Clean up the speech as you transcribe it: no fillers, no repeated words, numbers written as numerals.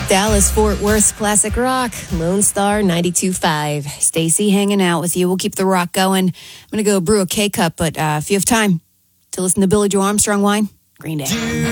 Dallas Fort Worth's classic rock, Lone Star 92.5. Stacy hanging out with you. We'll keep the rock going. I'm going to go brew a K-Cup, but if you have time to listen to Billy Joe Armstrong whine, Green Day.